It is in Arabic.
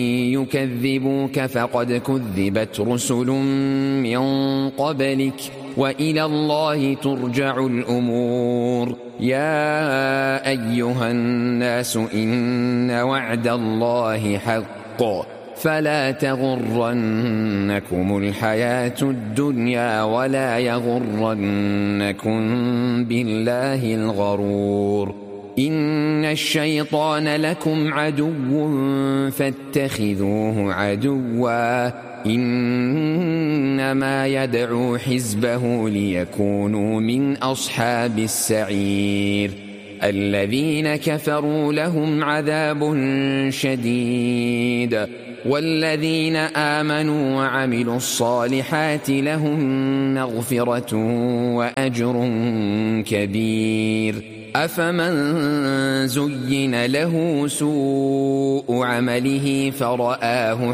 يكذبوك فقد كذبت رسل من قبلك وإلى الله ترجع الأمور. يا أيها الناس إن وعد الله حق فلا تغرنكم الحياة الدنيا ولا يغرنكم بالله الغرور. إن الشيطان لكم عدو فاتخذوه عدوا إنما يدعو حزبه ليكونوا من أصحاب السعير. الذين كفروا لهم عذاب شديد والذين آمنوا وعملوا الصالحات لهم مغفرة وأجر كبير. أفمن زين له سوء عمله فرآه